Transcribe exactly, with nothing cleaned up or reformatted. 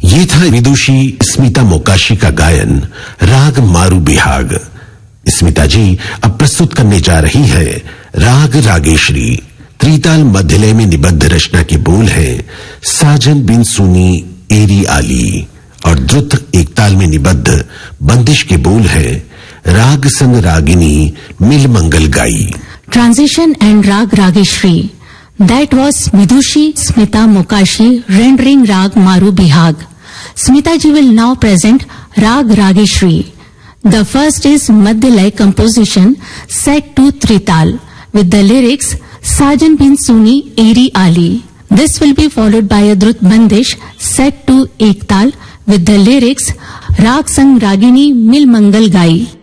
ये था विदुषी स्मिता मोकाशी का गायन राग मारू बिहाग। स्मिता जी अब प्रस्तुत करने जा रही है राग रागेश्वरी। त्रिताल मध्यलय में निबद्ध रचना के बोल है साजन बिन सुनी एरी आली और द्रुत एक ताल में निबद्ध बंदिश के बोल है राग संग रागिनी मिल मंगल गाई। Transition and Rag Rageshri. That was Vidushi Smita Mokashi rendering Rag Maru Bihag. Smita ji will now present Rag Rageshri. The first is Madhyalay composition set to Trital with the lyrics Sajan bin Suni Eri Ali. This will be followed by a Drut Bandish set to Ektal with the lyrics Rag Sang Ragini Mil Mangal Gai.